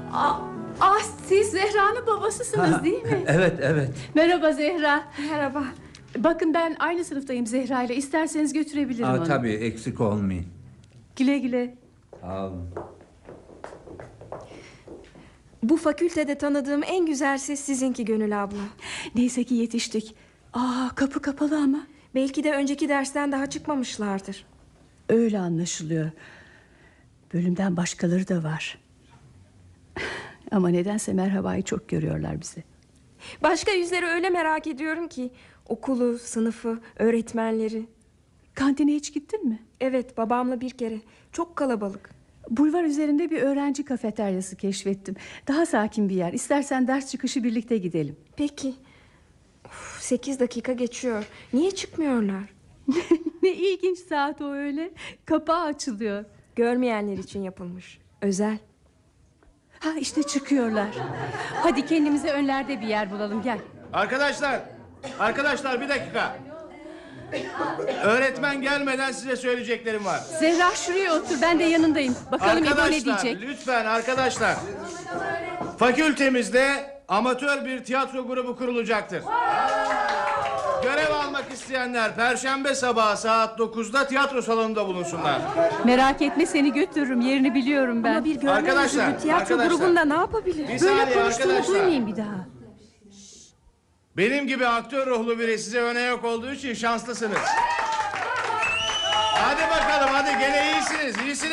Siz Zehra'nın babasısınız değil mi? Evet. Merhaba Zehra. Merhaba. Bakın ben aynı sınıftayım Zehra ile. İsterseniz götürebilirim onu. Tabii, eksik olmayın. Güle güle. Sağ olun. Bu fakültede tanıdığım en güzel ses sizinki Gönül abla. Neyse ki yetiştik. Kapı kapalı ama. Belki de önceki dersten daha çıkmamışlardır. Öyle anlaşılıyor. Bölümden başkaları da var. Ama nedense merhabayı çok görüyorlar bize. Başka yüzleri öyle merak ediyorum ki. Okulu, sınıfı, öğretmenleri. Kantine hiç gittin mi? Evet, babamla bir kere. Çok kalabalık. Bulvar üzerinde bir öğrenci kafeteryası keşfettim. Daha sakin bir yer. İstersen ders çıkışı birlikte gidelim. Peki. 8 dakika geçiyor. Niye çıkmıyorlar? Ne ilginç saat o öyle. Kapağı açılıyor. Görmeyenler için yapılmış. Özel. İşte çıkıyorlar. Hadi kendimize önlerde bir yer bulalım, gel. Arkadaşlar bir dakika. Öğretmen gelmeden size söyleyeceklerim var. Zehra şuraya otur, ben de yanındayım. Bakalım İbo ne diyecek. Lütfen arkadaşlar. Fakültemizde amatör bir tiyatro grubu kurulacaktır. Görev almak isteyenler Perşembe sabahı saat 9'da tiyatro salonunda bulunsunlar. Merak etme, seni götürürüm, yerini biliyorum ben. Ama bir görme Arkadaşlar, özürlü tiyatro arkadaşlar. grubunda ne yapabilir? Bir Böyle saniye konuştuğunu arkadaşlar. duymayayım bir daha. Benim gibi aktör ruhlu biri size öne yok olduğu için şanslısınız. Hadi bakalım, hadi gene iyisiniz.